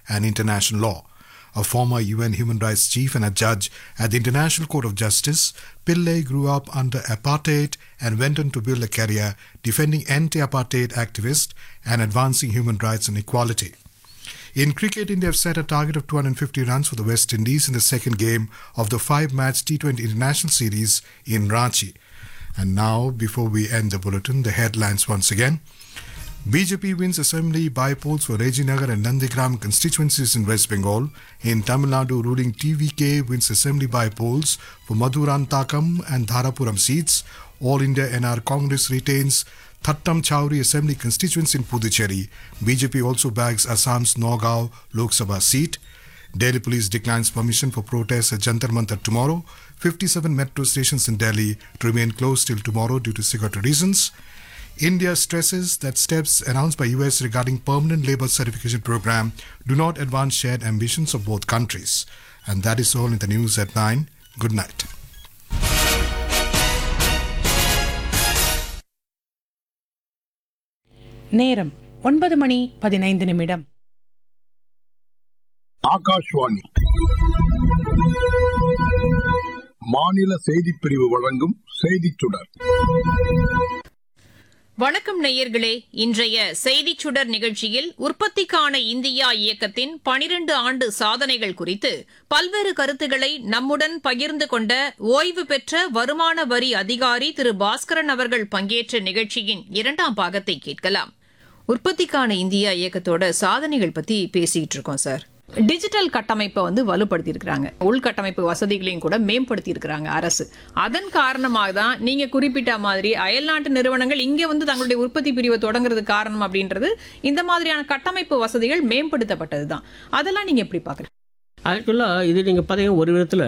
and international law. A former UN human rights chief and a judge at the International Court of Justice, Pillay grew up under apartheid and went on to build a career defending anti-apartheid activists and advancing human rights and equality. In cricket, India have set a target of 250 runs for the West Indies in the second game of the 5-match T20 International Series in Ranchi. And now, before we end the bulletin, the headlines once again. BJP wins assembly by-polls for Rajinagar and Nandigram constituencies in West Bengal. In Tamil Nadu, ruling TVK wins assembly by-polls for Madurantakam and Dharapuram seats. All India NR Congress retains Thattam Chowri assembly constituency in Puducherry. BJP also bags Assam's Nagaon Lok Sabha seat. Delhi police declines permission for protests at Jantar Mantar tomorrow. 57 metro stations in Delhi to remain closed till tomorrow due to security reasons. India stresses that steps announced by US regarding permanent labour certification program do not advance shared ambitions of both countries. And that is all in the news at 9. Good night. நேரம் 9:15 ஆகாஷ்வாணி மாநில செய்திப் பிரிவு வழங்கும் செய்திச் சுடர். வணக்கம் நேயர்களே, இன்றைய செய்திச் சுடர் நிகழ்ச்சியில் உற்பத்திக்கான இந்தியா இயக்கத்தின் 12 ஆண்டு சாதனைகள் குறித்து பல்வேறு கருத்துக்களை நம்முடன் பகிர்ந்து கொண்ட ஓய்வு பெற்ற வருமான வரி அதிகாரி திரு பாஸ்கரன் அவர்கள் பங்கேற்ற நிகழ்ச்சியின் 2ஆம் பாகத்தை கேட்கலாம். உற்பத்திக்கான இந்தியா இயக்கத்தோட சாதனைகள் பத்தி பேசிட்டு இருக்கோம் சார். டிஜிட்டல் கட்டமைப்பை வலுப்படுத்தி இருக்கிறாங்க, உள்கட்டமைப்பு வசதிகளையும் கூட மேம்படுத்தி இருக்கிறாங்க அரசு. அதன் காரணமாக தான் நீங்க குறிப்பிட்ட மாதிரி அயல்நாட்டு நிறுவனங்கள் இங்க தங்களுடைய உற்பத்தி பிரிவை தொடங்குறது காரணம் அப்படின்றது இந்த மாதிரியான கட்டமைப்பு வசதிகள் மேம்படுத்தப்பட்டதுதான். அதெல்லாம் நீங்க எப்படி பாக்குறீங்க? ஆக்சுவலாக இது நீங்கள் பார்த்தீங்கன்னா ஒரு விதத்தில்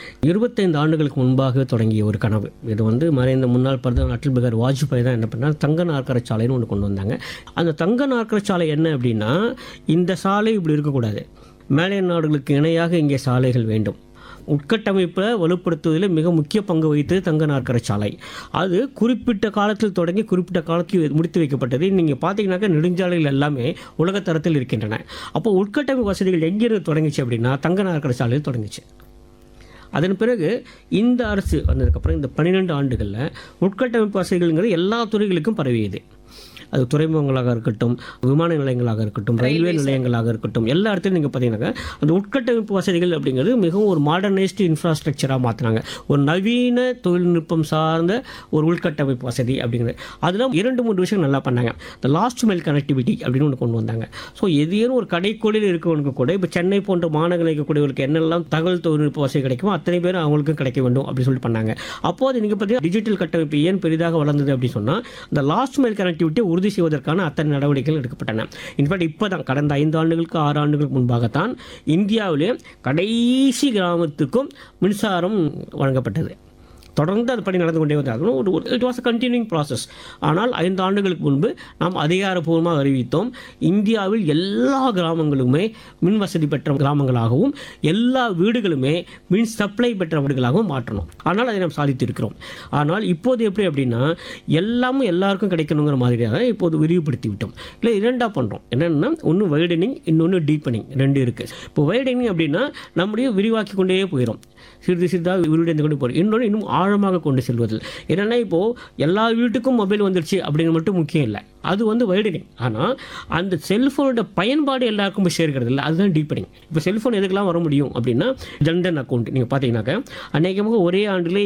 25 ஆண்டுகளுக்கு முன்பாக தொடங்கிய ஒரு கனவு. இது மறைந்த முன்னாள் பிரதமர் அடல் பிகாரி வாஜ்பாய் தான் என்ன பண்ணால் தங்க நாற்கர சாலைன்னு ஒன்று கொண்டு வந்தாங்க. அந்த தங்க நாற்கர சாலை என்ன அப்படின்னா, இந்த சாலை இப்படி இருக்கக்கூடாது, மேலை நாடுகளுக்கு இணையாக இங்கே சாலைகள் வேண்டும். உட்கட்டமைப்பை வலுப்படுத்துவதில் மிக முக்கிய பங்கு வகித்தது தங்க நாற்கர சாலை. அது குறிப்பிட்ட காலத்தில் தொடங்கி குறிப்பிட்ட காலத்தில் முடித்து வைக்கப்பட்டது. நீங்கள் பார்த்தீங்கன்னாக்கா நெடுஞ்சாலைகள் எல்லாமே உலகத்தரத்தில் இருக்கின்றன. அப்போ உட்கட்டமைப்பு வசதிகள் எங்கிருந்து தொடங்கிச்சு அப்படின்னா தங்க நாற்கர சாலையில் தொடங்கிச்சு. அதன் பிறகு இந்த அரசு வந்ததுக்கப்புறம் இந்த 12 ஆண்டுகளில் உட்கட்டமைப்பு வசதிகள்ங்கிறது எல்லா துறைகளுக்கும் பரவியது. அது துறைமுகங்களாக இருக்கட்டும், விமான நிலையங்களாக இருக்கட்டும், ரயில்வே நிலையங்களாக இருக்கட்டும், எல்லா இடத்துலையும் நீங்கள் பார்த்தீங்கன்னாக்கா அந்த உட்கட்டமைப்பு வசதிகள் அப்படிங்கிறது மிகவும் ஒரு மாடர்னைஸ்டு இன்ஃப்ராஸ்ட்ரக்சராக மாற்றினாங்க. ஒரு நவீன தொழில்நுட்பம் சார்ந்த ஒரு உள்கட்டமைப்பு வசதி அப்படிங்கிறது. அதில் 2-3 விஷயம் நல்லா பண்ணாங்க. இந்த லாஸ்ட் மைல் கனெக்டிவிட்டி அப்படின்னு ஒன்று கொண்டு வந்தாங்க. ஸோ எதையும் ஒரு கடைக்கோளில் இருக்கவனுக்கு கூட இப்போ சென்னை போன்ற மாநகரில் இருக்கக்கூடியவர்களுக்கு என்னெல்லாம் தகவல் தொழில்நுட்ப வசதி கிடைக்குமோ அத்தனை பேர் அவங்களுக்கும் கிடைக்க வேண்டும் அப்படின்னு சொல்லிட்டு பண்ணாங்க. அப்போது நீங்கள் பார்த்தீங்கன்னா டிஜிட்டல் கட்டமைப்பு ஏன் பெரிதாக வளர்ந்தது அப்படின்னு சொன்னால் இந்த லாஸ்ட் மைல் கனெக்டிவிட்டி உறுதி செய்வதற்கான அத்தனை நடவடிக்கைகள் எடுக்கப்பட்டன. இன்ஃபேக்ட் இப்போ தான் கடந்த 5 ஆண்டுகளுக்கு 6 ஆண்டுகளுக்கு முன்பாகத்தான் இந்தியாவிலே கடைசி கிராமத்துக்கும் மின்சாரம் வழங்கப்பட்டது. தொடர்ந்து அது பணி நடந்து கொண்டே வந்தாங்க. It was a continuing process. ஆனால் 5 ஆண்டுகளுக்கு முன்பு நாம் அதிகாரப்பூர்வமாக அறிவித்தோம், இந்தியாவில் எல்லா கிராமங்களுமே மின் வசதி பெற்ற கிராமங்களாகவும் எல்லா வீடுகளுமே மின் சப்ளை பெற்ற வீடுகளாகவும் மாற்றணும். ஆனால் அதை நாம் சாதித்திருக்கிறோம். ஆனால் இப்போது எப்படி அப்படின்னா எல்லாமும் எல்லாருக்கும் கிடைக்கணுங்கிற மாதிரியாக இப்போது விரிவுபடுத்தி விட்டோம். இல்லை 2ஆக பண்ணுறோம். என்னென்னா ஒன்று வைடனிங், இன்னொன்று டீப்பனிங், 2 இருக்குது. இப்போ வைடனிங் அப்படின்னா நம்முடைய விரிவாக்கி கொண்டே போயிடும், சிறிது சிறிதாக விரிவடைந்து கொண்டு போகிறோம். இன்னொன்று இன்னும் ஆழமாக கொண்டு செல்வதில் என்னென்னா இப்போது எல்லா வீட்டுக்கும் மொபைல் வந்துருச்சு அப்படிங்கிற மட்டும் முக்கியம் இல்லை, அது வைடனிங். ஆனால் அந்த செல்ஃபோனோட பயன்பாடு எல்லாருக்கும் போய் சேர்க்கிறது இல்லை, அதுதான் டீப்பனிங். இப்போ செல்ஃபோன் எதுக்கெல்லாம் வர முடியும் அப்படின்னா ஜன்தன் அக்கௌண்ட் நீங்கள் பார்த்தீங்கன்னாக்கா அநேகமாக ஒரே ஆண்டிலே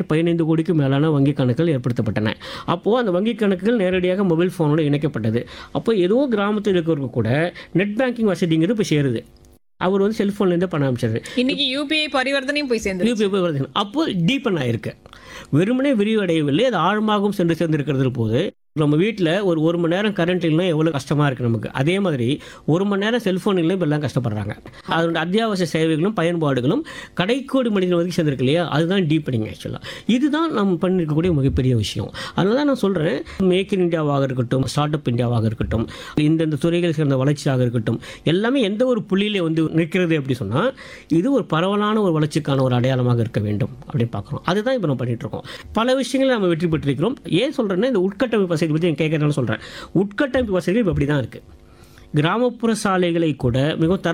15 கோடிக்கு மேலான வங்கி கணக்குகள் ஏற்படுத்தப்பட்டன. அப்போது அந்த வங்கி கணக்குகள் நேரடியாக மொபைல் ஃபோனோடு இணைக்கப்பட்டது. அப்போ ஏதோ கிராமத்தில் இருக்கிறவங்க கூட நெட் பேங்கிங் வசதிங்கிறது இப்போ சேருது. அவர் செல்ஃபோன்லேருந்து பண்ண ஆரம்பிச்சாரு. இன்னைக்கு யூபிஐ பரிவர்த்தனையும் போய் சேர்ந்து யூபிஐ பரிவர்த்தனை அப்போ டீப்பன் ஆயிருக்கு. வெறுமனே விரிவடையவில்லை, அது ஆழமாகவும் சென்று சேர்ந்திருக்கிறது போது நம்ம வீட்டில் ஒரு மணி நேரம் கரண்ட் இல்லைனா எவ்வளோ கஷ்டமாக இருக்குது நமக்கு. அதே மாதிரி 1 மணி நேரம் செல்ஃபோன் இல்லை இப்போ எல்லாம் கஷ்டப்படுறாங்க. அதோட அத்தியாவசிய சேவைகளும் பயன்பாடுகளும் கடைக்கோடி மனிதன் வரைக்கும் சேர்ந்துருக்கு இல்லையா, அதுதான் டீப்பனிங். ஆக்சுவலாக இதுதான் நம்ம பண்ணியிருக்கக்கூடிய மிகப்பெரிய விஷயம். அதனால தான் நான் சொல்கிறேன், மேக் இன் இந்தியாவாக இருக்கட்டும், ஸ்டார்ட் அப் இந்தியாவாக இருக்கட்டும், இந்தந்த துறைகள் சேர்ந்த வளர்ச்சியாக இருக்கட்டும், எல்லாமே எந்த ஒரு புள்ளியிலே நிற்கிறது அப்படி சொன்னால் இது ஒரு பரவலான ஒரு வளர்ச்சிக்கான ஒரு அடையாளமாக இருக்க வேண்டும் அப்படின்னு பார்க்குறோம். அதுதான் இப்போ நம்ம பண்ணிட்டு இருக்கோம். பல விஷயங்களை நம்ம வெற்றி பெற்றிருக்கிறோம். ஏன் சொல்கிறேன்னா இந்த உட்கட்டமைப்பு வசதி பற்றி கேட்கறதுனால சொல்கிறேன். உட்கட்டமைப்பு வசதிகள் இப்போ அப்படி தான் இருக்குது. கிராமப்புற சாலைகளை கூட மிகவும்